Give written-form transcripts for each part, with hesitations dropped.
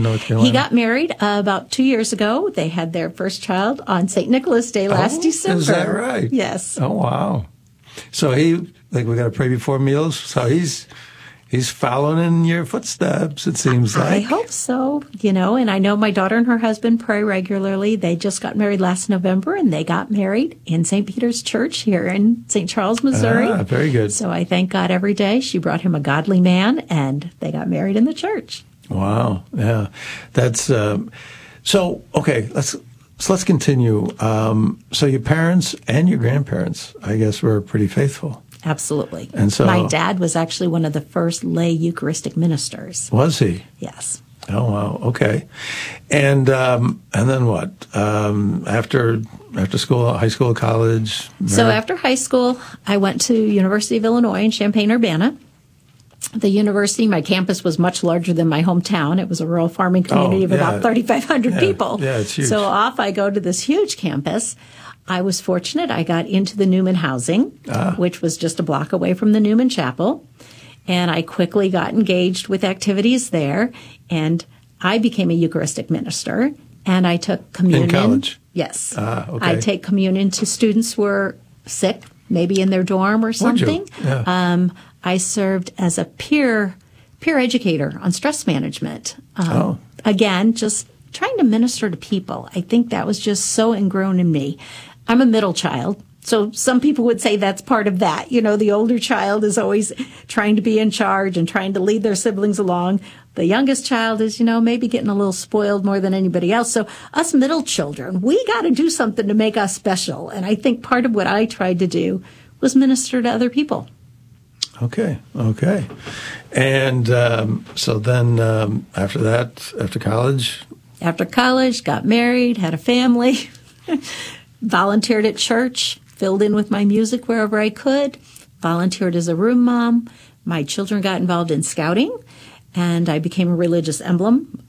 North Carolina? He got married about 2 years ago. They had their first child on St. Nicholas Day last December. Is that right? Yes. Oh, wow. So we got to pray before meals. So he's following in your footsteps, it seems like. I hope so, and I know my daughter and her husband pray regularly. They just got married last November, and they got married in St. Peter's Church here in St. Charles, Missouri. Very good. So I thank God every day. She brought him a godly man, and they got married in the church. Wow. Yeah. That's, so, okay, let's continue. So your parents and your grandparents, I guess, were pretty faithful. Absolutely. And so my dad was actually one of the first lay Eucharistic ministers. Was he? Yes. Oh, wow. Okay. And then what? After school, high school, college? So after high school, I went to University of Illinois in Champaign-Urbana. The university, my campus was much larger than my hometown. It was a rural farming community of about 3,500 people. Yeah, it's huge. So off I go to this huge campus. I was fortunate. I got into the Newman Housing, which was just a block away from the Newman Chapel. And I quickly got engaged with activities there. And I became a Eucharistic minister. And I took communion. In college? Yes. Okay. I take communion to students who were sick, maybe in their dorm or something. Would you? Yeah. I served as a peer educator on stress management. Again, just trying to minister to people. I think that was just so ingrown in me. I'm a middle child, so some people would say that's part of that. The older child is always trying to be in charge and trying to lead their siblings along. The youngest child is, maybe getting a little spoiled more than anybody else. So us middle children, we got to do something to make us special. And I think part of what I tried to do was minister to other people. Okay. And so then after that, after college? After college, got married, had a family, volunteered at church, filled in with my music wherever I could, volunteered as a room mom. My children got involved in scouting, and I became a religious emblem.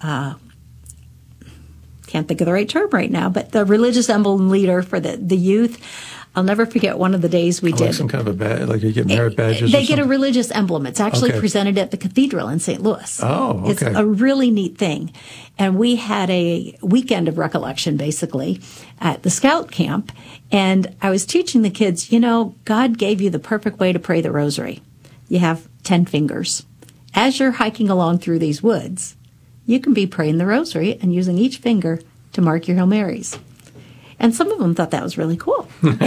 Can't think of the right term right now, but the religious emblem leader for the youth. I'll never forget one of the days we did. Like some kind of a badge, like you get merit badges? They get a religious emblem. It's actually presented at the cathedral in St. Louis. Oh, okay. It's a really neat thing. And we had a weekend of recollection, basically, at the scout camp. And I was teaching the kids, God gave you the perfect way to pray the rosary. You have 10 fingers. As you're hiking along through these woods, you can be praying the rosary and using each finger to mark your Hail Marys. And some of them thought that was really cool.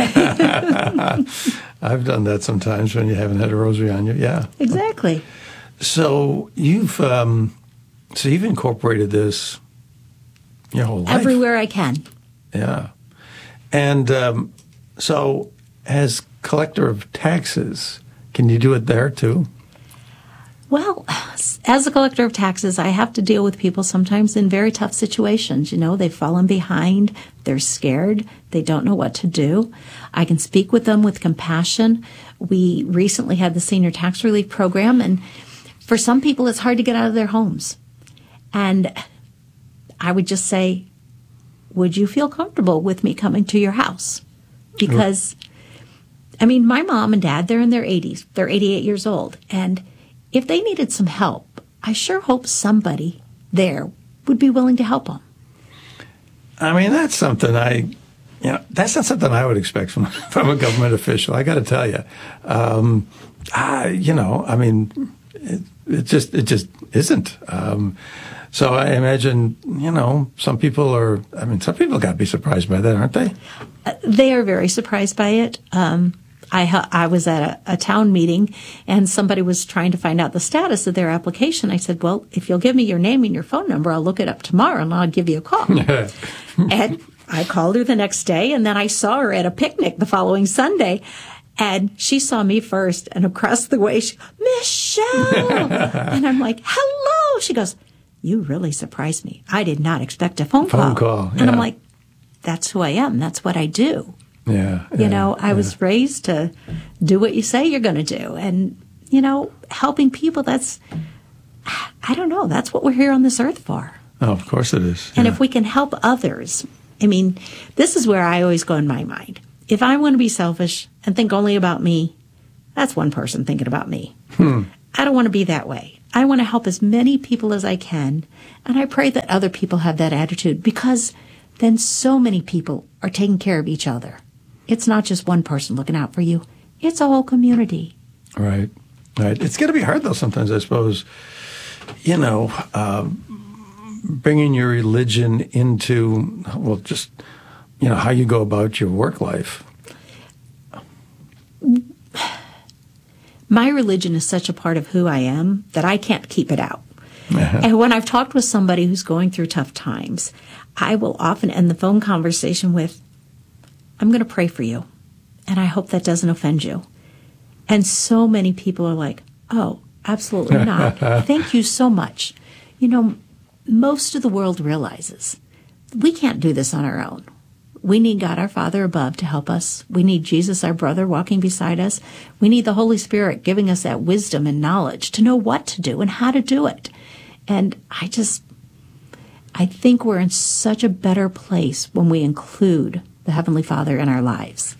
I've done that sometimes when you haven't had a rosary on you. Yeah, exactly. So you've incorporated this your whole life everywhere I can. Yeah, and so as collector of taxes, can you do it there too? Well, as a collector of taxes, I have to deal with people sometimes in very tough situations. They've fallen behind, they're scared, they don't know what to do. I can speak with them with compassion. We recently had the Senior Tax Relief Program, and for some people, it's hard to get out of their homes. And I would just say, would you feel comfortable with me coming to your house? Because, my mom and dad, they're in their 80s. They're 88 years old, and if they needed some help, I sure hope somebody there would be willing to help them. That's something that's not something I would expect from a government official. I got to tell you, it just isn't. So I imagine, some people got to be surprised by that, aren't they? They are very surprised by it. I was at a town meeting, and somebody was trying to find out the status of their application. I said, well, if you'll give me your name and your phone number, I'll look it up tomorrow, and I'll give you a call. And I called her the next day, and then I saw her at a picnic the following Sunday, and she saw me first, and across the way, Michelle! And I'm like, hello! She goes, you really surprised me. I did not expect a phone call. Yeah. And I'm like, that's who I am. That's what I do. Yeah. I was raised to do what you say you're going to do. And, helping people, that's what we're here on this earth for. Oh, of course it is. Yeah. And if we can help others, this is where I always go in my mind. If I want to be selfish and think only about me, that's one person thinking about me. I don't want to be that way. I want to help as many people as I can. And I pray that other people have that attitude, because then so many people are taking care of each other. It's not just one person looking out for you. It's a whole community. Right. Right. It's got to be hard, though, sometimes, I suppose, bringing your religion into, well, just, how you go about your work life. My religion is such a part of who I am that I can't keep it out. Uh-huh. And when I've talked with somebody who's going through tough times, I will often end the phone conversation with, I'm going to pray for you, and I hope that doesn't offend you. And so many people are like, oh, absolutely not. Thank you so much. Most of the world realizes we can't do this on our own. We need God our Father above to help us. We need Jesus our brother walking beside us. We need the Holy Spirit giving us that wisdom and knowledge to know what to do and how to do it. And I think we're in such a better place when we include the Heavenly Father in our lives.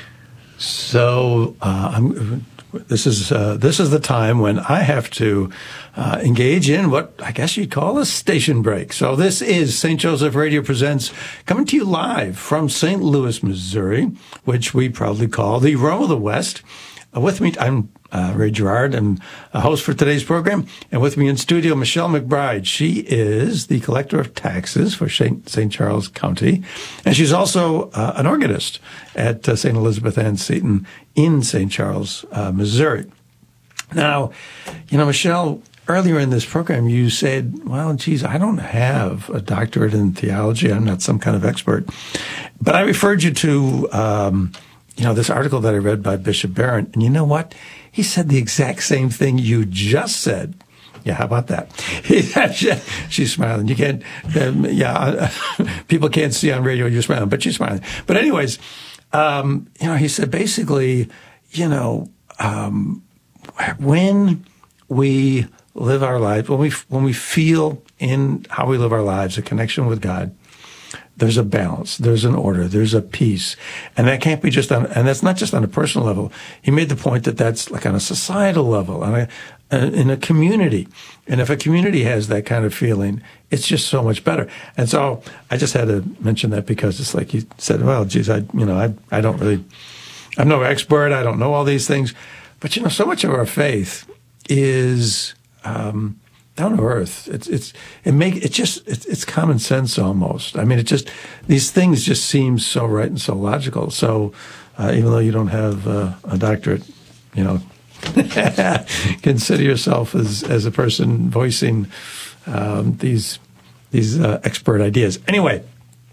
So this is the time when I have to engage in what I guess you'd call a station break. So this is St. Joseph Radio Presents, coming to you live from St. Louis, Missouri, which we proudly call the Rome of the West. With me, I'm Ray Gerard. I'm a host for today's program. And with me in studio, Michelle McBride. She is the collector of taxes for St. Charles County. And she's also an organist at St. Elizabeth Ann Seton in St. Charles, Missouri. Now, Michelle, earlier in this program, you said, well, geez, I don't have a doctorate in theology. I'm not some kind of expert. But I referred you to this article that I read by Bishop Barron. And you know what? He said the exact same thing you just said. Yeah, how about that? She's smiling. You can't, people can't see on radio you're smiling, but she's smiling. But anyways, he said basically, when we live our lives, when we feel in how we live our lives, a connection with God, there's a balance, there's an order, there's a peace. And that can't be and that's not just on a personal level. He made the point that that's like on a societal level, in a community. And if a community has that kind of feeling, it's just so much better. And so I just had to mention that because it's like you said, well, geez, I don't really, I'm no expert, I don't know all these things. But so much of our faith is down to earth. It's common sense almost. I mean, these things just seem so right and so logical. So even though you don't have a doctorate, consider yourself as a person voicing these expert ideas. Anyway,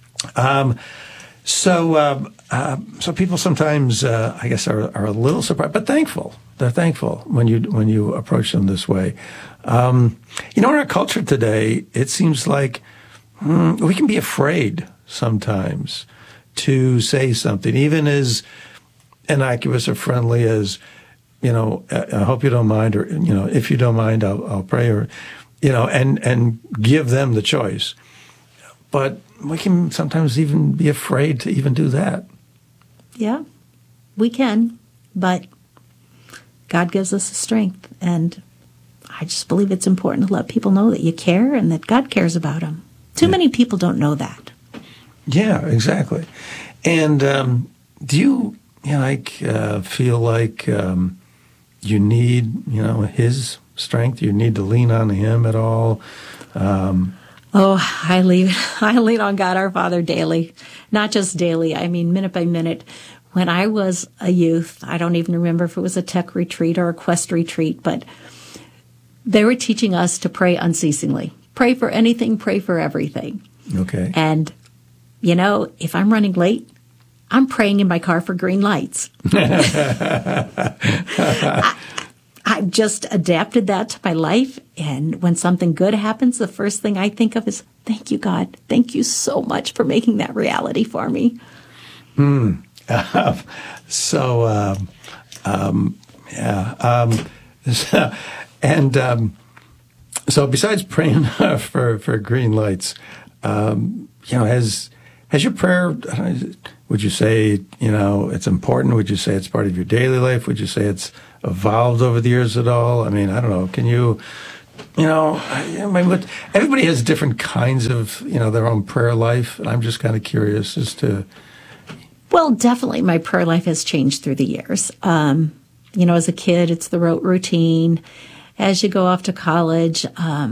so people sometimes, I guess, are a little surprised, but thankful. They're thankful when you approach them this way. In our culture today, it seems like we can be afraid sometimes to say something, even as innocuous or friendly as, I hope you don't mind, or, if you don't mind, I'll pray, or, and give them the choice. But we can sometimes even be afraid to even do that. Yeah, we can, but God gives us the strength, and I just believe it's important to let people know that you care and that God cares about them. Too many people don't know that. Yeah, exactly. And do you, feel like you need, His strength? You need to lean on Him at all? I lean on God our Father daily. Not just daily, I mean minute by minute. When I was a youth, I don't even remember if it was a tech retreat or a quest retreat, but they were teaching us to pray unceasingly. Pray for anything, pray for everything. Okay. And, if I'm running late, I'm praying in my car for green lights. I've just adapted that to my life. And when something good happens, the first thing I think of is, thank you, God. Thank you so much for making that reality for me. So besides praying for green lights, has your prayer, would you say, it's important? Would you say it's part of your daily life? Would you say it's evolved over the years at all? I mean, I don't know. Can you But everybody has different kinds of, their own prayer life. And I'm just kind of curious as to. Well, definitely my prayer life has changed through the years. As a kid, it's the rote routine. As you go off to college,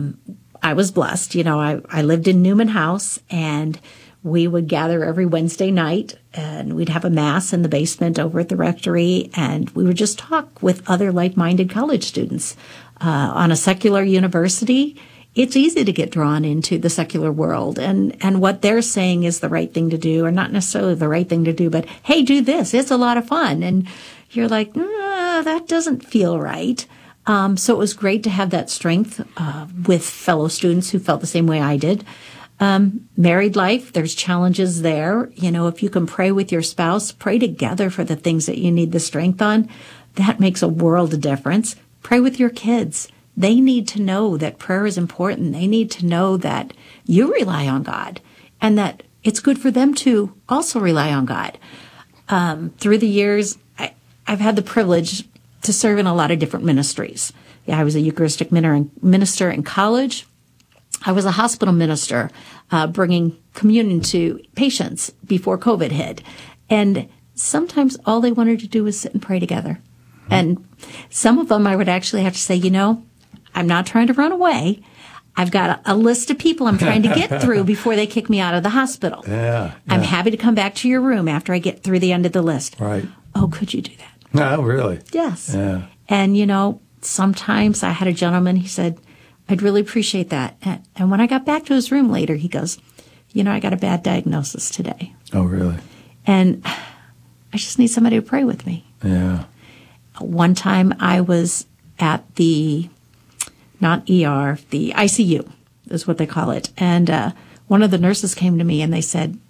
I was blessed. I lived in Newman House, and we would gather every Wednesday night, and we'd have a mass in the basement over at the rectory, and we would just talk with other like-minded college students. On a secular university, it's easy to get drawn into the secular world, and what they're saying is the right thing to do, or not necessarily the right thing to do, but, hey, do this. It's a lot of fun. And you're like, that doesn't feel right. So it was great to have that strength with fellow students who felt the same way I did. Married life, there's challenges there. If you can pray with your spouse, pray together for the things that you need the strength on. That makes a world of difference. Pray with your kids. They need to know that prayer is important. They need to know that you rely on God and that it's good for them to also rely on God. Through the years, I've had the privilege to serve in a lot of different ministries. I was a Eucharistic minister in college. I was a hospital minister, bringing communion to patients before COVID hit. And sometimes all they wanted to do was sit and pray together. And some of them I would actually have to say, I'm not trying to run away. I've got a list of people I'm trying to get through before they kick me out of the hospital. Yeah. I'm happy to come back to your room after I get through the end of the list. Right. Oh, could you do that? No, really? Yes. Yeah. And, sometimes I had a gentleman, he said, I'd really appreciate that. And when I got back to his room later, he goes, I got a bad diagnosis today. Oh, really? And I just need somebody to pray with me. Yeah. One time I was at the, not ER, the ICU is what they call it. And one of the nurses came to me and they said,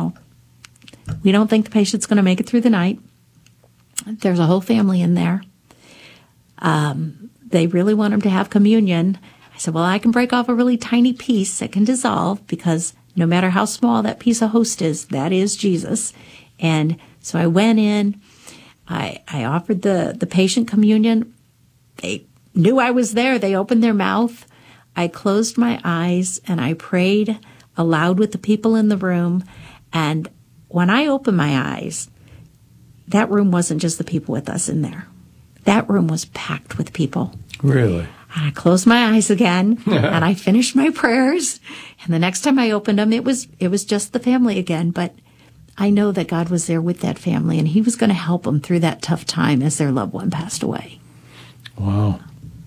we don't think the patient's going to make it through the night. There's a whole family in there. They really want him to have communion. I said, well, I can break off a really tiny piece that can dissolve because no matter how small that piece of host is, that is Jesus. And so I went in. I offered the patient communion. They knew I was there. They opened their mouth. I closed my eyes and I prayed aloud with the people in the room. And when I opened my eyes, that room wasn't just the people with us in there. That room was packed with people. Really? And I closed my eyes again and I finished my prayers. And the next time I opened them, it was just the family again. But I know that God was there with that family and he was going to help them through that tough time as their loved one passed away. Wow.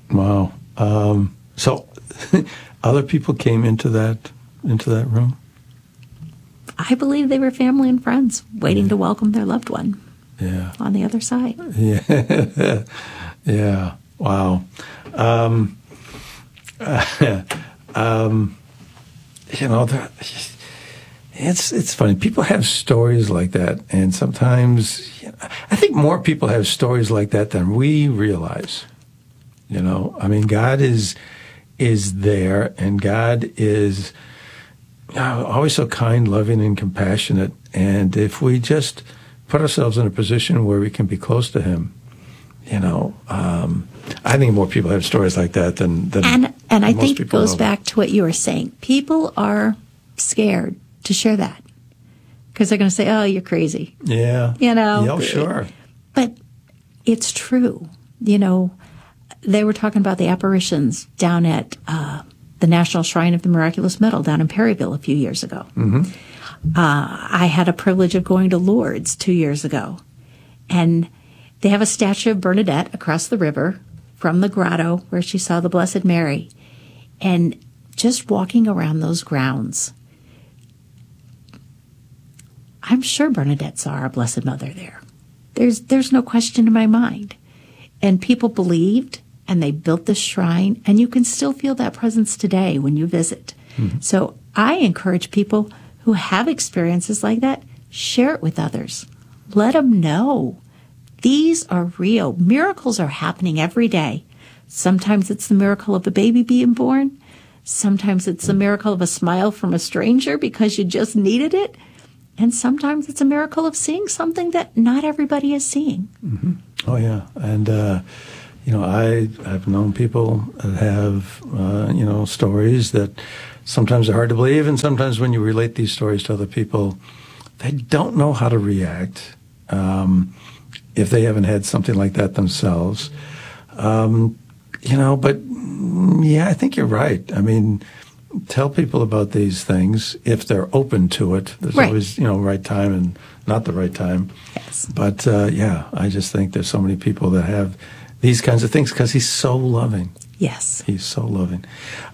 So other people came into that room? I believe they were family and friends waiting to welcome their loved one. Yeah. On the other side. Yeah. Yeah. Wow. It's funny. People have stories like that, and sometimes I think more people have stories like that than we realize. God is there, and God is always so kind, loving, and compassionate. And if we just put ourselves in a position where we can be close to Him, I think more people have stories like that than and I most think it people goes know. back to what you were saying. People are scared to share that because they're going to say, "Oh, you're crazy." Yeah. Yeah, sure. But it's true. They were talking about the apparitions down at the National Shrine of the Miraculous Medal down in Perryville a few years ago. Mm-hmm. I had a privilege of going to Lourdes 2 years ago, and they have a statue of Bernadette across the river from the grotto where she saw the Blessed Mary. And just walking around those grounds, I'm sure Bernadette saw our Blessed Mother there. There's no question in my mind. And people believed, and they built this shrine, and you can still feel that presence today when you visit. Mm-hmm. So I encourage people who have experiences like that, share it with others. Let them know. These are real. Miracles are happening every day. Sometimes it's the miracle of a baby being born. Sometimes it's the miracle of a smile from a stranger because you just needed it. And sometimes it's a miracle of seeing something that not everybody is seeing. Mm-hmm. Oh, yeah. And, I've known people that have, stories that sometimes are hard to believe, and sometimes when you relate these stories to other people, they don't know how to react if they haven't had something like that themselves. But yeah, I think you're right. I mean, tell people about these things if they're open to it. There's always, right time and not the right time. Yes. But I just think there's so many people that have these kinds of things because he's so loving. Yes. He's so loving.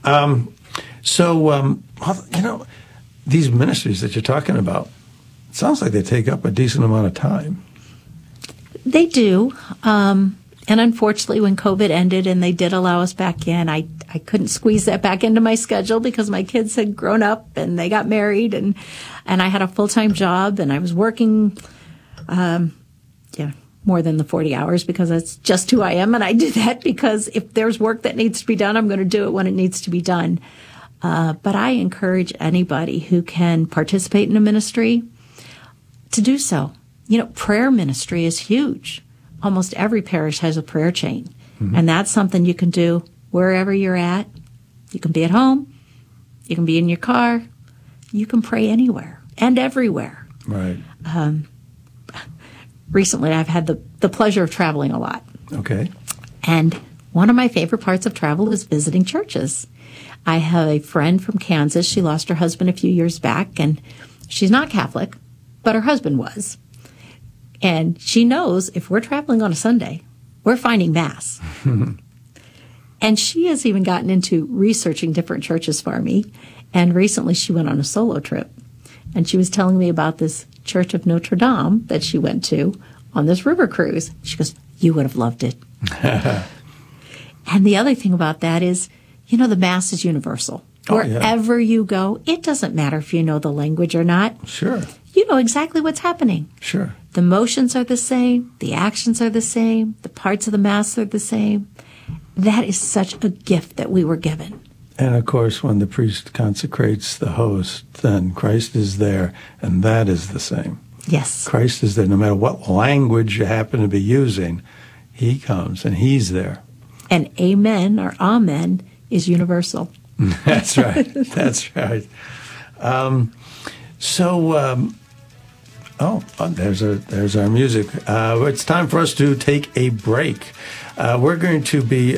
These ministries that you're talking about, it sounds like they take up a decent amount of time. They do. And unfortunately, when COVID ended and they did allow us back in, I couldn't squeeze that back into my schedule because my kids had grown up and they got married and I had a full-time job and I was working, more than the 40 hours because that's just who I am. And I do that because if there's work that needs to be done, I'm going to do it when it needs to be done. But I encourage anybody who can participate in a ministry to do so. Prayer ministry is huge. Almost every parish has a prayer chain. Mm-hmm. And that's something you can do wherever you're at. You can be at home. You can be in your car. You can pray anywhere and everywhere. Right. Recently, I've had the pleasure of traveling a lot. Okay. And one of my favorite parts of travel is visiting churches. I have a friend from Kansas. She lost her husband a few years back, and she's not Catholic, but her husband was. And she knows if we're traveling on a Sunday, we're finding Mass. And she has even gotten into researching different churches for me. And recently she went on a solo trip. And she was telling me about this Church of Notre Dame that she went to on this river cruise. She goes, you would have loved it. And the other thing about that is, the Mass is universal. Wherever you go, it doesn't matter if you know the language or not. Sure. You know exactly what's happening. Sure. The motions are the same. The actions are the same. The parts of the Mass are the same. That is such a gift that we were given. And, of course, when the priest consecrates the host, then Christ is there, and that is the same. Yes. Christ is there. No matter what language you happen to be using, he comes, and he's there. And amen or amen is universal. That's right. That's right. There's our music. It's time for us to take a break. We're going to be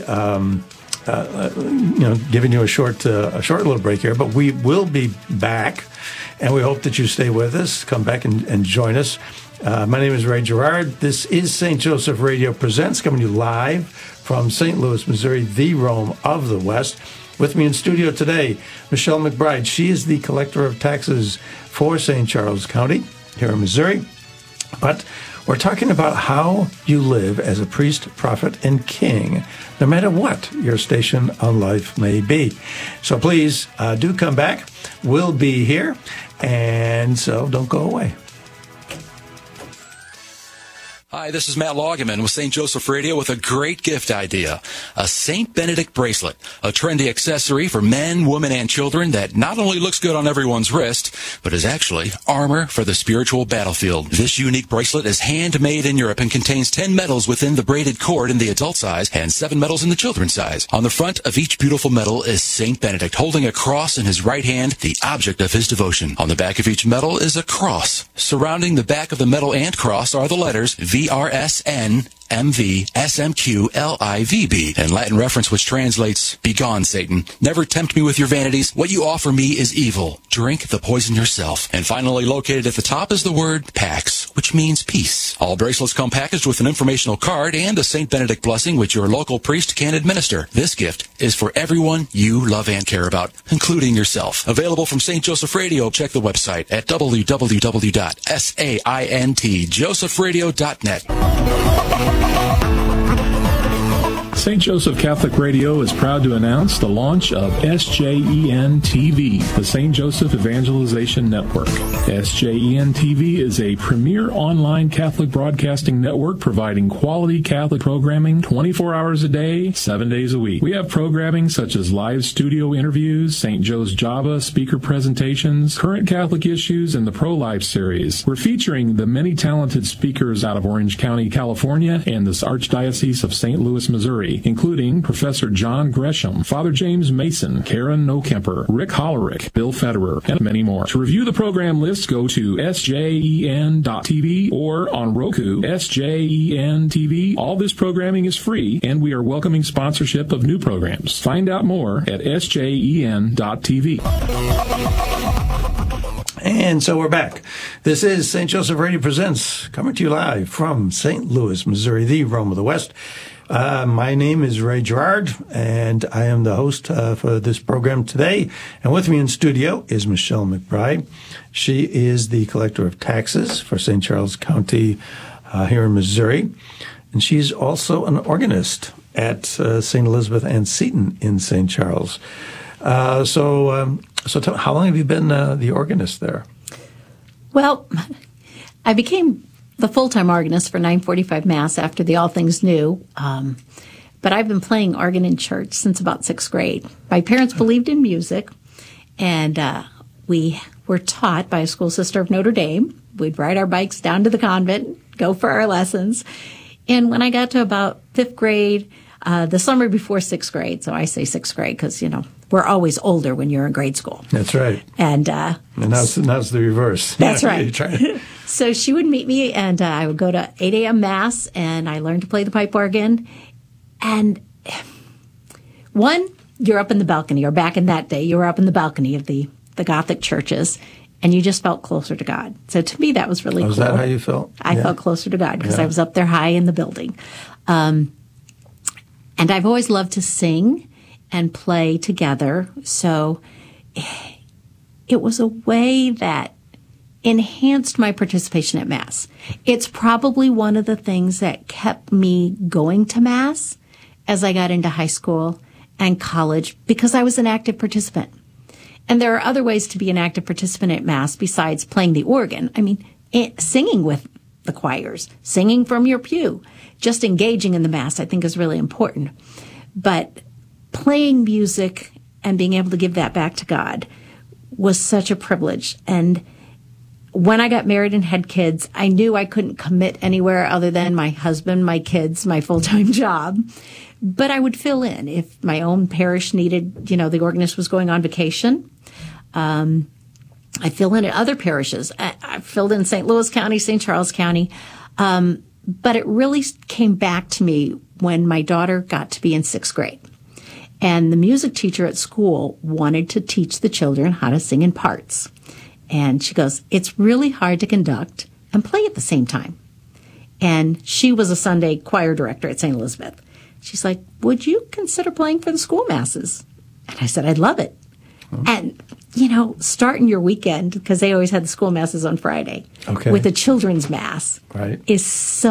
giving you a short little break here, but we will be back, and we hope that you stay with us. Come back and join us. My name is Ray Gerard. This is St. Joseph Radio Presents, coming to you live from St. Louis, Missouri, the Rome of the West. With me in studio today, Michelle McBride. She is the collector of taxes for St. Charles County here in Missouri. But we're talking about how you live as a priest, prophet, and king, no matter what your station on life may be. So please do come back. We'll be here, and so don't go away. Hi, this is Matt Loggeman with St. Joseph Radio with a great gift idea. A St. Benedict bracelet, a trendy accessory for men, women, and children that not only looks good on everyone's wrist, but is actually armor for the spiritual battlefield. This unique bracelet is handmade in Europe and contains 10 medals within the braided cord in the adult size and 7 medals in the children's size. On the front of each beautiful medal is St. Benedict holding a cross in his right hand, the object of his devotion. On the back of each medal is a cross. Surrounding the back of the medal and cross are the letters VRSN MVSMQLIVB, in Latin reference which translates, "Begone, Satan. Never tempt me with your vanities. What you offer me is evil. Drink the poison yourself." And finally, located at the top is the word Pax, which means peace. All bracelets come packaged with an informational card and a St. Benedict blessing which your local priest can administer. This gift is for everyone you love and care about, including yourself. Available from St. Joseph Radio. Check the website at www.saintjosephradio.net. St. Joseph Catholic Radio is proud to announce the launch of SJEN TV, the St. Joseph Evangelization Network. SJEN TV is a premier online Catholic broadcasting network providing quality Catholic programming 24 hours a day, 7 days a week. We have programming such as live studio interviews, St. Joe's Java speaker presentations, current Catholic issues, and the Pro-Life series. We're featuring the many talented speakers out of Orange County, California, and this Archdiocese of St. Louis, Missouri. Missouri, including Professor John Gresham, Father James Mason, Karen Nokemper, Rick Hollerick, Bill Federer, and many more. To review the program list, go to sjen.tv or on Roku, SJEN TV. All this programming is free, and we are welcoming sponsorship of new programs. Find out more at sjen.tv. And so we're back. This is St. Joseph Radio Presents, coming to you live from St. Louis, Missouri, the Rome of the West. My name is Ray Gerard, and I am the host for this program today. And with me in studio is Michelle McBride. She is the collector of taxes for St. Charles County here in Missouri. And she's also an organist at St. Elizabeth Ann Seton in St. Charles. So tell me, how long have you been the organist there? Well, I became the full-time organist for 945 Mass after the All Things New, but I've been playing organ in church since about 6th grade. My parents believed in music, and we were taught by a school sister of Notre Dame. We'd ride our bikes down to the convent, go for our lessons, and when I got to about 5th grade, the summer before 6th grade, so I say 6th grade because, we're always older when you're in grade school. That's right. And now it's the reverse. That's right. So she would meet me, and I would go to 8 a.m. Mass, and I learned to play the pipe organ. And one, you're up in the balcony, or back in that day, you were up in the balcony of the Gothic churches, and you just felt closer to God. So to me, that was really cool. Was that how you felt? I felt closer to God because I was up there high in the building. And I've always loved to sing and play together. So it was a way that enhanced my participation at Mass. It's probably one of the things that kept me going to Mass as I got into high school and college because I was an active participant. And there are other ways to be an active participant at Mass besides playing the organ. I mean, singing with the choirs, singing from your pew, just engaging in the Mass, I think is really important. But playing music and being able to give that back to God was such a privilege. And when I got married and had kids, I knew I couldn't commit anywhere other than my husband, my kids, my full-time job. But I would fill in if my own parish needed, the organist was going on vacation. I fill in at other parishes. I filled in St. Louis County, St. Charles County. But it really came back to me when my daughter got to be in 6th grade. And the music teacher at school wanted to teach the children how to sing in parts. And she goes, it's really hard to conduct and play at the same time. And she was a Sunday choir director at St. Elizabeth. She's like, would you consider playing for the school masses? And I said, I'd love it. Oh. And, starting your weekend, because they always had the school masses on Friday, with the children's mass, is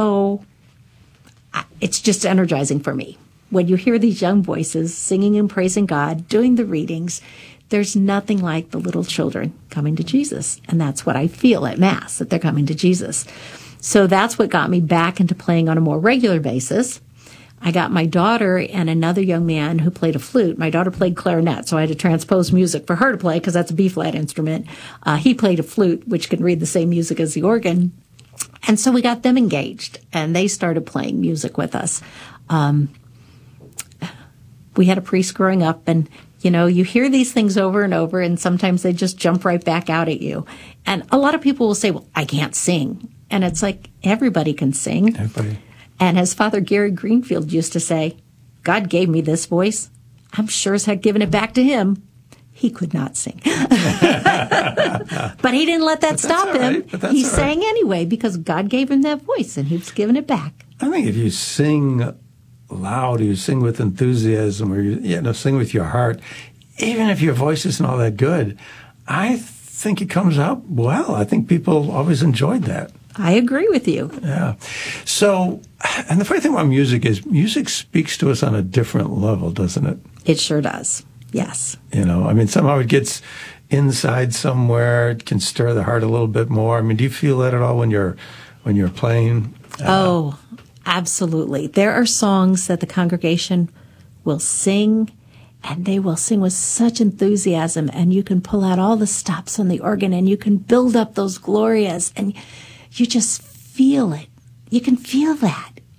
it's just energizing for me. When you hear these young voices singing and praising God, doing the readings, there's nothing like the little children coming to Jesus. And that's what I feel at Mass, that they're coming to Jesus. So that's what got me back into playing on a more regular basis. I got my daughter and another young man who played a flute. My daughter played clarinet, so I had to transpose music for her to play because that's a B-flat instrument. He played a flute, which can read the same music as the organ. And so we got them engaged, and they started playing music with us. We had a priest growing up, and, you hear these things over and over, and sometimes they just jump right back out at you. And a lot of people will say, well, I can't sing. And it's like, everybody can sing. Everybody. And as Father Gary Greenfield used to say, God gave me this voice. I'm sure as heck giving it back to him. He could not sing. But he didn't let that stop him. He sang anyway because God gave him that voice, and he was giving it back. I think if you sing loud, you sing with enthusiasm, or you sing with your heart, even if your voice isn't all that good, I think it comes out well. I think people always enjoyed that. I agree with you. Yeah. So, and the funny thing about music is music speaks to us on a different level, doesn't it? It sure does. Yes. Somehow it gets inside somewhere. It can stir the heart a little bit more. Do you feel that at all when you're playing? Oh, absolutely. There are songs that the congregation will sing, and they will sing with such enthusiasm, and you can pull out all the stops on the organ, and you can build up those glorias, and you just feel it. You can feel that.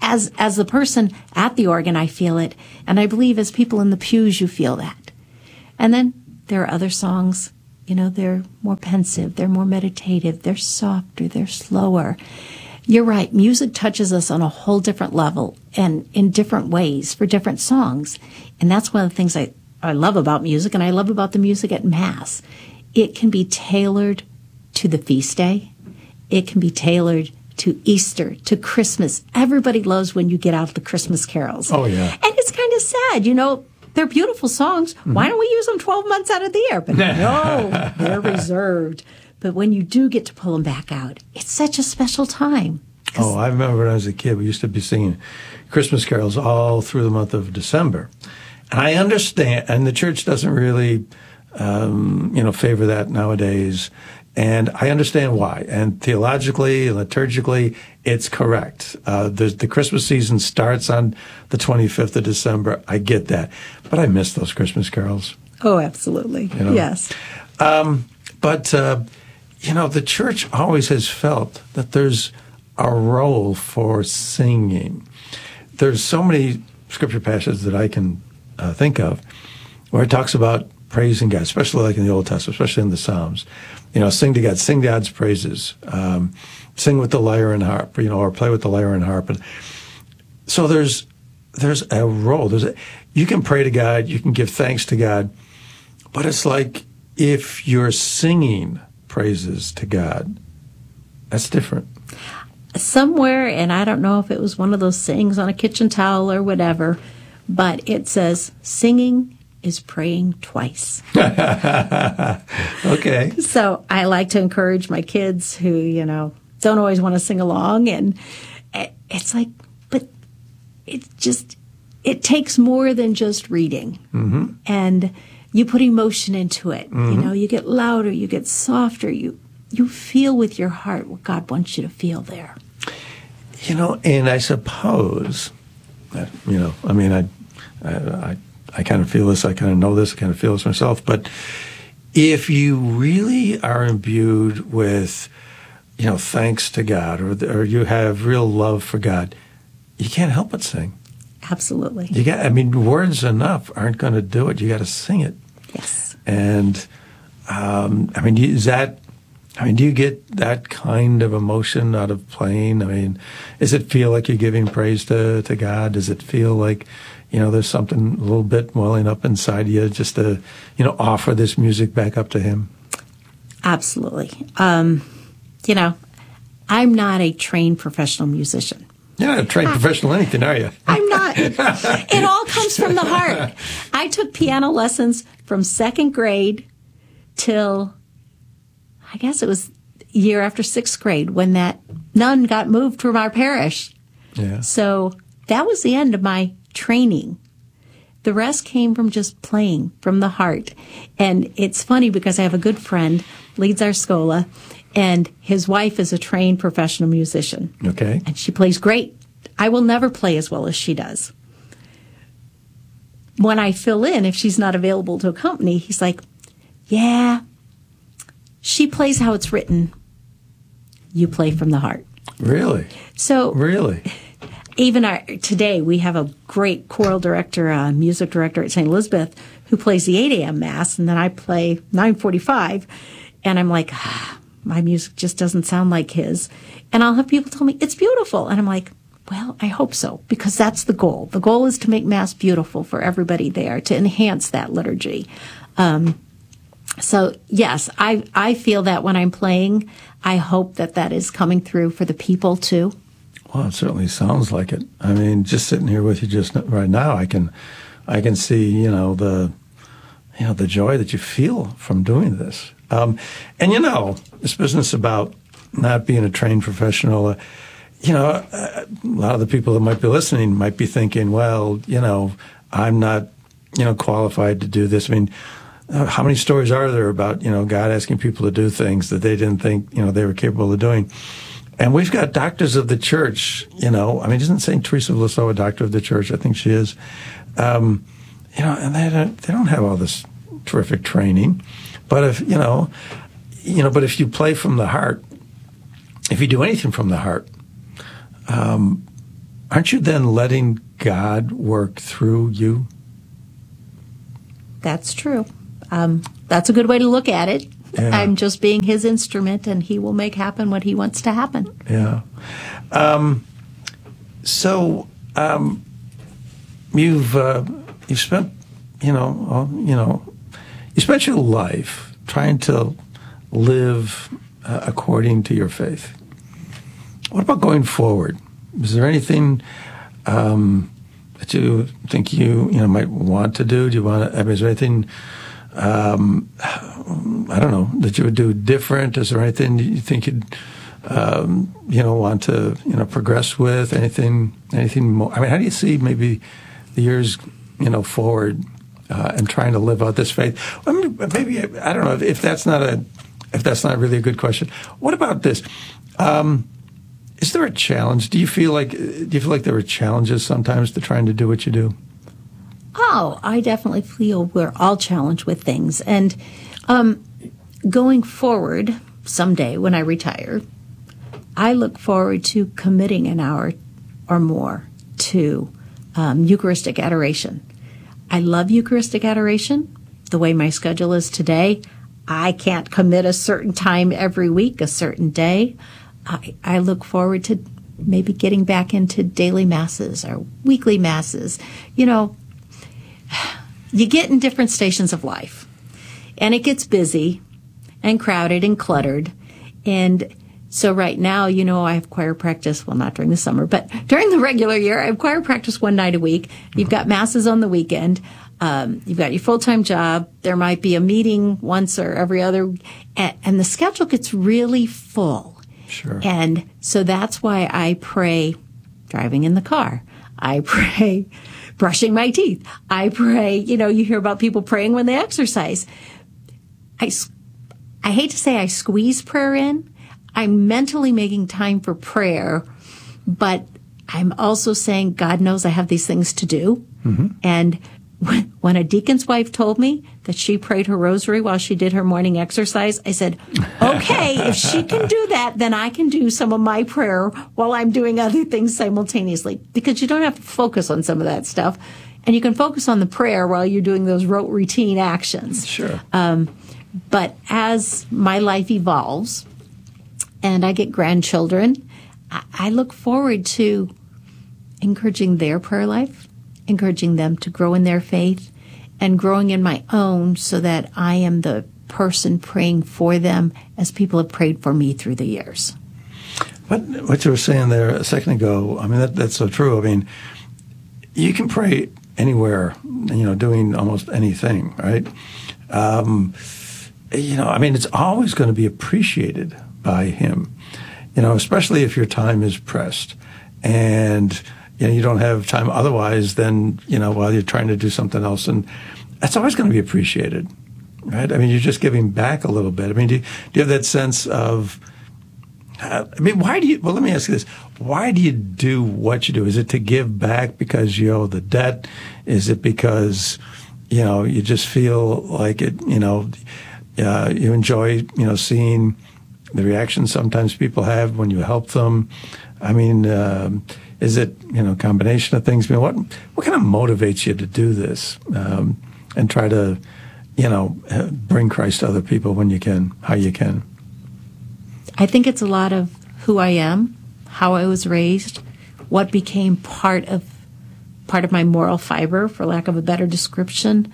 as the person at the organ, I feel it. And I believe as people in the pews, you feel that. And then there are other songs, they're more pensive, they're more meditative, they're softer, they're slower. You're right. Music touches us on a whole different level and in different ways for different songs. And that's one of the things I love about music, and I love about the music at Mass. It can be tailored to the feast day. It can be tailored to Easter, to Christmas. Everybody loves when you get out the Christmas carols. Oh, yeah. And it's kind of sad, they're beautiful songs. Mm-hmm. Why don't we use them 12 months out of the year? But no, they're reserved. But when you do get to pull them back out, it's such a special time. Oh, I remember when I was a kid, we used to be singing Christmas carols all through the month of December. And I understand, and the church doesn't really, favor that nowadays. And I understand why. And theologically and liturgically, it's correct. The Christmas season starts on the 25th of December. I get that. But I miss those Christmas carols. Oh, absolutely. Yes. But the church always has felt that there's a role for singing. There's so many scripture passages that I can think of where it talks about praising God, especially like in the Old Testament, especially in the Psalms. Sing to God, sing God's praises, sing with the lyre and harp, or play with the lyre and harp. And so there's a role. You can pray to God, you can give thanks to God, but it's like if you're singing praises to God, that's different. Somewhere, and I don't know if it was one of those sayings on a kitchen towel or whatever, but it says, singing is praying twice. Okay. So I like to encourage my kids who, don't always want to sing along. And it's like, but it takes more than just reading. Mm-hmm. And you put emotion into it. Mm-hmm. You get louder, you get softer, you feel with your heart what God wants you to feel there. And I suppose, I kind of feel this, I kind of know this, I kind of feel this myself, but if you really are imbued with, thanks to God, or you have real love for God, you can't help but sing. Absolutely. Words enough aren't going to do it. You got to sing it. Yes. And, do you get that kind of emotion out of playing? Does it feel like you're giving praise to God? Does it feel like, there's something a little bit welling up inside you just to, offer this music back up to Him? Absolutely. I'm not a trained professional musician. You're not a trained professional anything, are you? I'm not. It all comes from the heart. I took piano lessons from second grade till, I guess it was year after sixth grade when that nun got moved from our parish. Yeah. So that was the end of my training. The rest came from just playing from the heart. And it's funny because I have a good friend, leads our Schola, and his wife is a trained professional musician. Okay. And she plays great. I will never play as well as she does. When I fill in, if she's not available to accompany, he's like, yeah, she plays how it's written. You play from the heart. Really? So really? Even today, we have a great choral director, music director at St. Elizabeth, who plays the 8 a.m. Mass, and then I play 9:45, and I'm like, my music just doesn't sound like his. And I'll have people tell me, it's beautiful. And I'm like, well, I hope so, because that's the goal. The goal is to make Mass beautiful for everybody there, to enhance that liturgy. So, yes, I feel that when I'm playing, I hope that is coming through for the people, too. Well, it certainly sounds like it. Just sitting here with you just right now, I can see, the joy that you feel from doing this. This business about not being a trained professional, a lot of the people that might be listening might be thinking, well, I'm not, qualified to do this. How many stories are there about, God asking people to do things that they didn't think, they were capable of doing? And we've got doctors of the church, isn't St. Teresa of Lisieux a doctor of the church? I think she is. And they don't have all this terrific training. But if you play from the heart, if you do anything from the heart, aren't you then letting God work through you? That's true. That's a good way to look at it. Yeah. I'm just being his instrument, and he will make happen what he wants to happen. Yeah. You've spent you spent your life trying to live according to your faith. What about going forward? Is there anything that you think you might want to do? Do you want to? I mean, is there anything? I don't know, that you would do different? Is there anything you think you'd want to progress with? Anything more? I mean, how do you see maybe the years forward and trying to live out this faith? I mean, maybe I don't know if that's not really a good question. What about this? Is there a challenge? Do you feel like there are challenges sometimes to trying to do what you do? Oh, I definitely feel we're all challenged with things. And going forward, someday when I retire, I look forward to committing an hour or more to Eucharistic adoration. I love Eucharistic adoration. The way my schedule is today, I can't commit a certain time every week, a certain day. I look forward to maybe getting back into daily masses or weekly masses. You get in different stations of life, and it gets busy and crowded and cluttered. And so right now, I have choir practice, well, not during the summer, but during the regular year, I have choir practice one night a week. You've got masses on the weekend. You've got your full-time job. There might be a meeting once or every other, and the schedule gets really full. Sure. And so that's why I pray driving in the car. I pray brushing my teeth. I pray, you hear about people praying when they exercise. I hate to say I squeeze prayer in. I'm mentally making time for prayer, but I'm also saying God knows I have these things to do. Mm-hmm. And when a deacon's wife told me that she prayed her rosary while she did her morning exercise, I said, okay, if she can do that, then I can do some of my prayer while I'm doing other things simultaneously. Because you don't have to focus on some of that stuff. And you can focus on the prayer while you're doing those rote routine actions. Sure. But as my life evolves and I get grandchildren, I look forward to encouraging their prayer life, encouraging them to grow in their faith, and growing in my own so that I am the person praying for them as people have prayed for me through the years. What you were saying there a second ago, I mean, that's so true. I mean, you can pray anywhere, doing almost anything, right? I mean, it's always going to be appreciated by him, especially if your time is pressed and you don't have time otherwise than, while you're trying to do something else. And that's always going to be appreciated, right? I mean, you're just giving back a little bit. I mean, do you have that sense of, let me ask you this. Why do you do what you do? Is it to give back because you owe the debt? Is it because, you just feel like it, you enjoy, seeing the reactions sometimes people have when you help them? I mean, is it, a combination of things? I mean, what kind of motivates you to do this and try to, bring Christ to other people when you can, how you can? I think it's a lot of who I am, how I was raised, what became part of my moral fiber, for lack of a better description.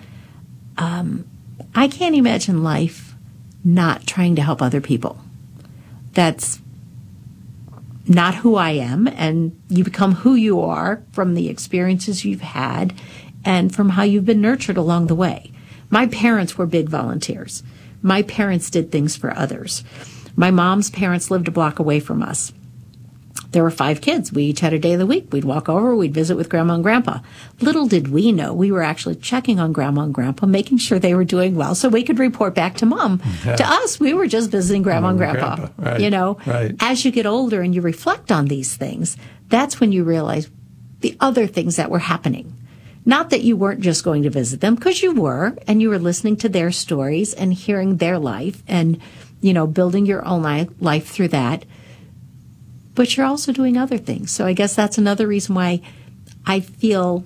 I can't imagine life not trying to help other people. That's not who I am, and you become who you are from the experiences you've had and from how you've been nurtured along the way. My parents were big volunteers. My parents did things for others. My mom's parents lived a block away from us. There were 5 kids. We each had a day of the week. We'd walk over, we'd visit with Grandma and Grandpa. Little did we know, we were actually checking on Grandma and Grandpa, making sure they were doing well so we could report back to Mom. Yeah. To us, we were just visiting Grandma and Grandpa. Right. Right. As you get older and you reflect on these things, that's when you realize the other things that were happening. Not that you weren't just going to visit them, because you were, and you were listening to their stories and hearing their life and, building your own life through that. but you're also doing other things. So I guess that's another reason why I feel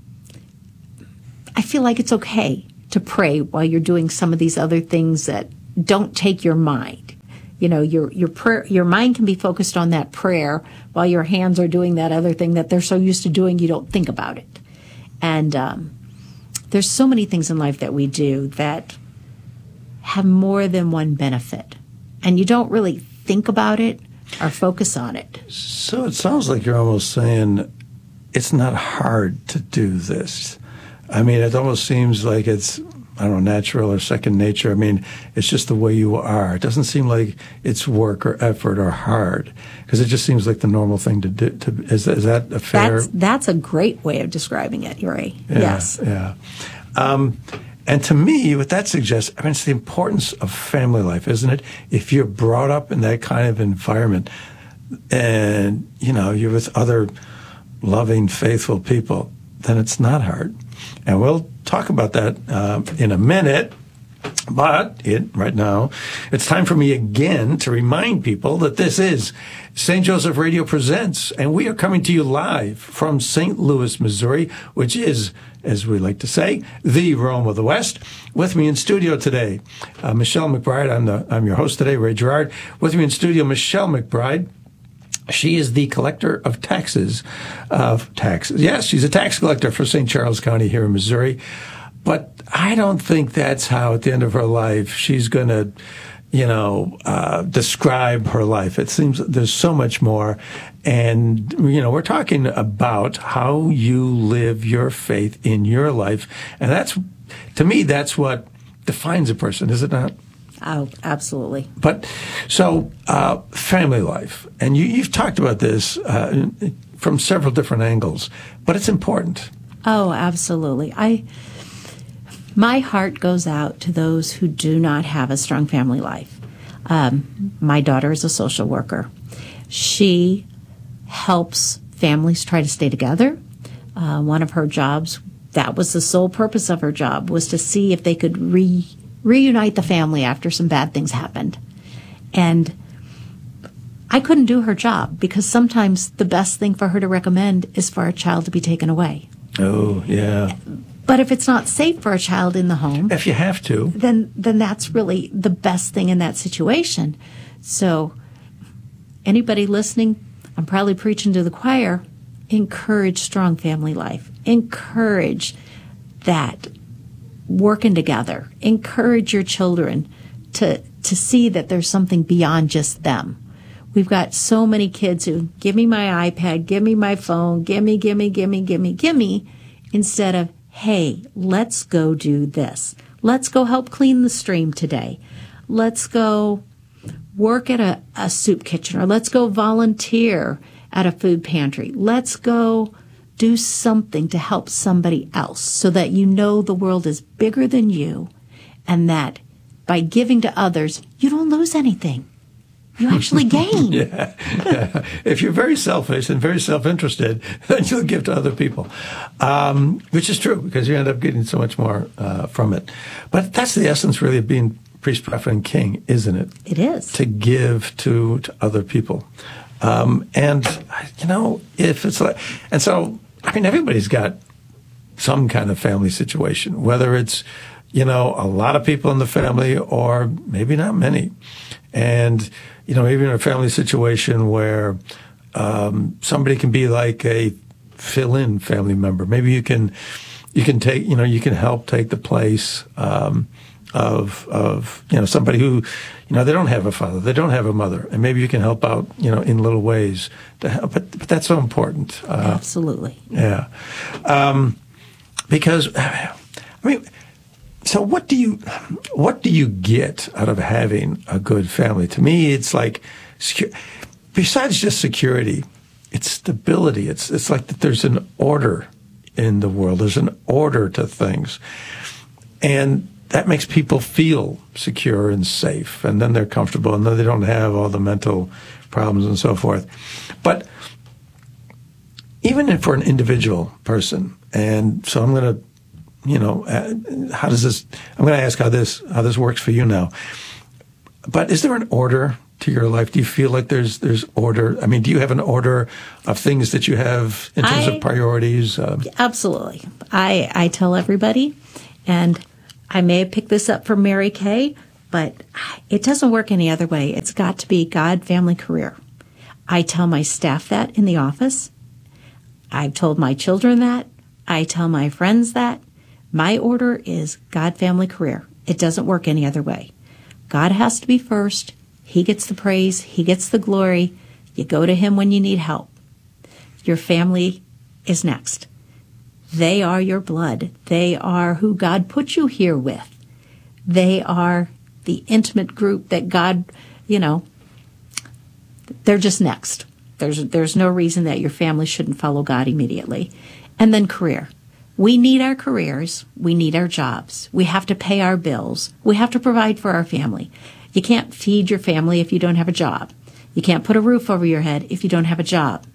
like it's okay to pray while you're doing some of these other things that don't take your mind. You know, your prayer, your mind can be focused on that prayer while your hands are doing that other thing that they're so used to doing you don't think about it. And there's so many things in life that we do that have more than one benefit, and you don't really think about it or focus on it. So it sounds like you're almost saying it's not hard to do this. I mean, it almost seems like it's, I don't know, natural or second nature. I mean, it's just the way you are. It doesn't seem like it's work or effort or hard, because it just seems like the normal thing to do. Is that a fair? That's a great way of describing it, Ray. Yeah, yes. Yeah. And to me, what that suggests, I mean, it's the importance of family life, isn't it? If you're brought up in that kind of environment and, you know, you're with other loving, faithful people, then it's not hard. And we'll talk about that in a minute. But right now, it's time for me again to remind people that this is St. Joseph Radio Presents, and we are coming to you live from St. Louis, Missouri, which is, as we like to say, the Rome of the West. With me in studio today, Michelle McBride. I'm your host today, Ray Gerard. With me in studio, Michelle McBride. She is the collector of taxes. Yes, she's a tax collector for St. Charles County here in Missouri. But I don't think that's how, at the end of her life, she's going to, describe her life. It seems there's so much more. And, we're talking about how you live your faith in your life. And that's, to me, that's what defines a person, is it not? Oh, absolutely. But so family life, and you've talked about this from several different angles, but it's important. Oh, absolutely. My heart goes out to those who do not have a strong family life. My daughter is a social worker. She helps families try to stay together. One of her jobs, that was the sole purpose of her job, was to see if they could reunite the family after some bad things happened. And I couldn't do her job because sometimes the best thing for her to recommend is for a child to be taken away. Oh, yeah. But if it's not safe for a child in the home, if you have to, then that's really the best thing in that situation. So anybody listening, I'm probably preaching to the choir, encourage strong family life. Encourage that working together. Encourage your children to see that there's something beyond just them. We've got so many kids who give me my iPad, give me my phone, gimme, instead of, hey, let's go do this. Let's go help clean the stream today. Let's go work at a soup kitchen, or let's go volunteer at a food pantry. Let's go do something to help somebody else so that you know the world is bigger than you, and that by giving to others, you don't lose anything. You actually gain. Yeah. If you're very selfish and very self-interested, then you'll give to other people, which is true because you end up getting so much more from it. But that's the essence, really, of being priest, prophet, and king, isn't it? It is. To give to other people. And, if it's like, and so, everybody's got some kind of family situation, whether it's, a lot of people in the family or maybe not many. And, maybe in a family situation where somebody can be like a fill-in family member. Maybe you can take, you can help take the place of somebody who, they don't have a father, they don't have a mother, and maybe you can help out, in little ways to help. But that's so important. Absolutely. Yeah. Because, so what do you get out of having a good family? To me, it's like, besides just security, it's stability. It's like that there's an order in the world. There's an order to things. And that makes people feel secure and safe. And then they're comfortable, and then they don't have all the mental problems and so forth. But even for an individual person, and so I'm going to, I'm going to ask how this works for you now. But is there an order to your life? Do you feel like there's order? I mean, do you have an order of things that you have in terms of priorities? Absolutely. I tell everybody, and I may have picked this up from Mary Kay, but it doesn't work any other way. It's got to be God, family, career. I tell my staff that in the office. I've told my children that. I tell my friends that. My order is God, family, career. It doesn't work any other way. God has to be first. He gets the praise. He gets the glory. You go to him when you need help. Your family is next. They are your blood. They are who God put you here with. They are the intimate group that God, they're just next. There's no reason that your family shouldn't follow God immediately. And then career. We need our careers. We need our jobs. We have to pay our bills. We have to provide for our family. You can't feed your family if you don't have a job. You can't put a roof over your head if you don't have a job.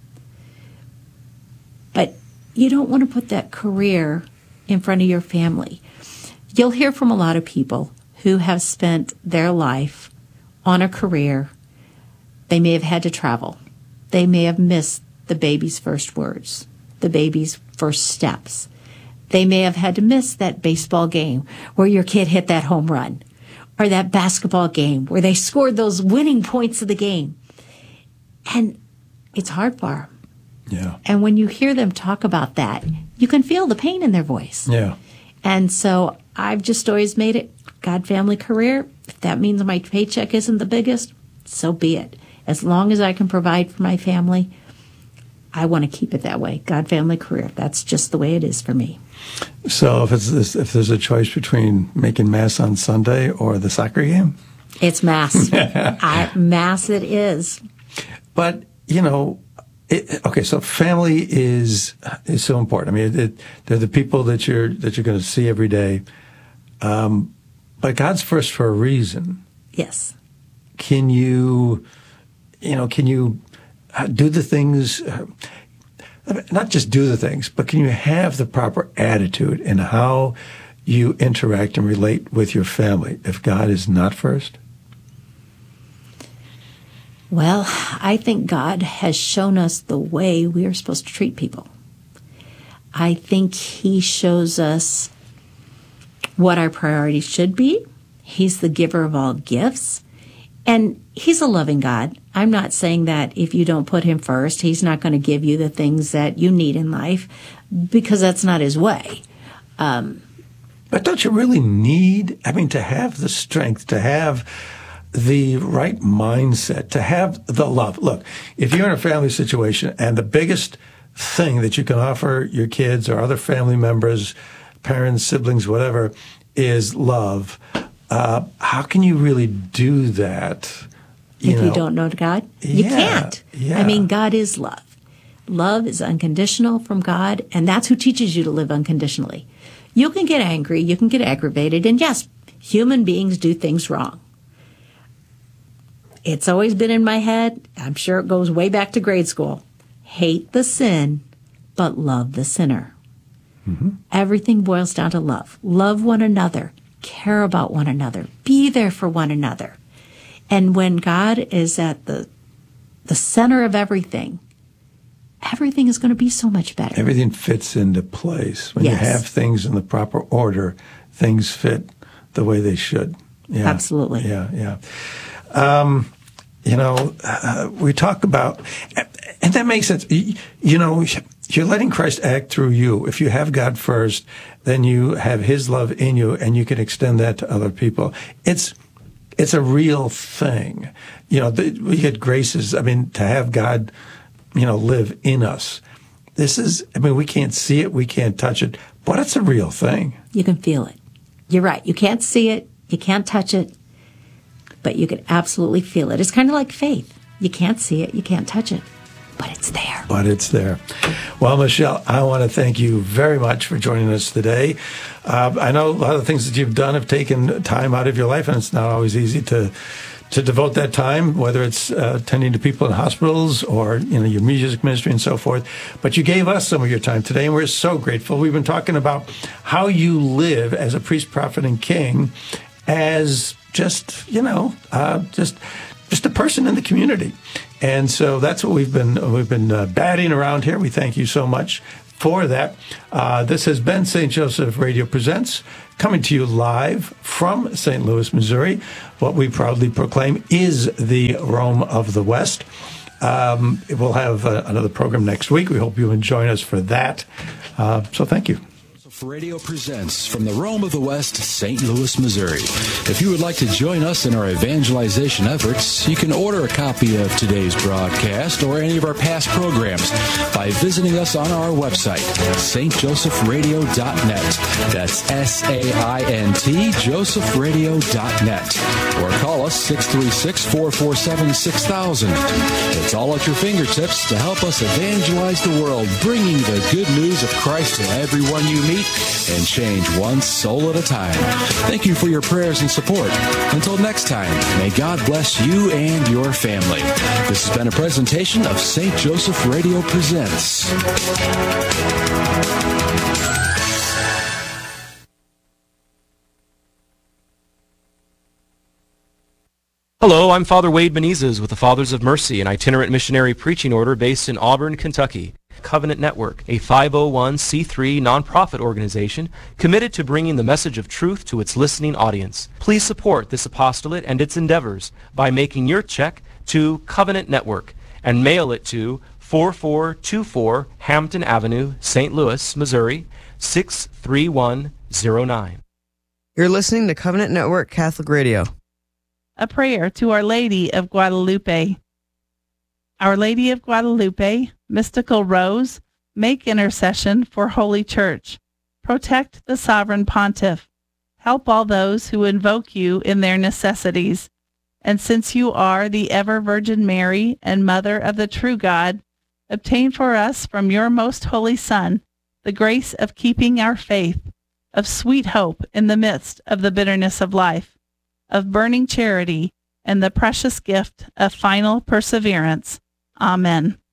But you don't want to put that career in front of your family. You'll hear from a lot of people who have spent their life on a career. They may have had to travel. They may have missed the baby's first words, the baby's first steps. They may have had to miss that baseball game where your kid hit that home run, or that basketball game where they scored those winning points of the game. And it's hard for them. Yeah. And when you hear them talk about that, you can feel the pain in their voice. Yeah. And so I've just always made it God, family, career. If that means my paycheck isn't the biggest, so be it. As long as I can provide for my family, I want to keep it that way. God, family, career. That's just the way it is for me. So if there's a choice between making Mass on Sunday or the soccer game? It's Mass. Mass it is. But, okay, so family is so important. I mean, they're the people that you're going to see every day. But God's first for a reason. Yes. Can you do the things, not just do the things, but can you have the proper attitude in how you interact and relate with your family if God is not first? Well, I think God has shown us the way we are supposed to treat people. I think he shows us what our priorities should be. He's the giver of all gifts. And he's a loving God. I'm not saying that if you don't put him first, he's not going to give you the things that you need in life, because that's not his way. But don't you really need, to have the strength, to have the right mindset, to have the love? Look, if you're in a family situation and the biggest thing that you can offer your kids or other family members, parents, siblings, whatever, is love, how can you really do that? If you don't know God, you can't. Yeah. God is love. Love is unconditional from God, and that's who teaches you to live unconditionally. You can get angry, you can get aggravated, and yes, human beings do things wrong. It's always been in my head. I'm sure it goes way back to grade school. Hate the sin, but love the sinner. Mm-hmm. Everything boils down to love. Love one another. Care about one another. Be there for one another. And when God is at the center of everything is going to be so much better. Everything fits into place. When you have things in the proper order, things fit the way they should. Yeah. Absolutely. Yeah. We talk about, and that makes sense. You're letting Christ act through you. If you have God first, then you have his love in you, and you can extend that to other people. It's a real thing. We get graces. To have God, live in us. This is, we can't see it, we can't touch it, but it's a real thing. You can feel it. You're right. You can't see it, you can't touch it, but you can absolutely feel it. It's kind of like faith. You can't see it, you can't touch it, but it's there. But it's there. Well, Michelle, I want to thank you very much for joining us today. I know a lot of the things that you've done have taken time out of your life, and it's not always easy to devote that time, whether it's tending to people in hospitals or your music ministry and so forth. But you gave us some of your time today, and we're so grateful. We've been talking about how you live as a priest, prophet, and king, as just just a person in the community. And so that's what we've been batting around here. We thank you so much for that. This has been St. Joseph Radio Presents, coming to you live from St. Louis, Missouri. What we proudly proclaim is the Rome of the West. We'll have another program next week. We hope you'll join us for that. So thank you. Radio presents from the Rome of the West, St. Louis, Missouri. If you would like to join us in our evangelization efforts, you can order a copy of today's broadcast or any of our past programs by visiting us on our website, stjosephradio.net. That's SAINT, josephradio.net. Or call us 636-447-6000. It's all at your fingertips to help us evangelize the world, bringing the good news of Christ to everyone you meet and change one soul at a time. Thank you for your prayers and support. Until next time, may God bless you and your family. This has been a presentation of St. Joseph Radio Presents. Hello, I'm Father Wade Menezes with the Fathers of Mercy, an itinerant missionary preaching order based in Auburn, Kentucky. Covenant Network, a 501c3 nonprofit organization committed to bringing the message of truth to its listening audience. Please support this apostolate and its endeavors by making your check to Covenant Network and mail it to 4424 Hampton Avenue, St. Louis, Missouri, 63109. You're listening to Covenant Network Catholic Radio. A prayer to Our Lady of Guadalupe. Our Lady of Guadalupe, Mystical Rose, make intercession for Holy Church. Protect the Sovereign Pontiff. Help all those who invoke you in their necessities. And since you are the ever-Virgin Mary and Mother of the true God, obtain for us from your most holy Son the grace of keeping our faith, of sweet hope in the midst of the bitterness of life, of burning charity, and the precious gift of final perseverance. Amen.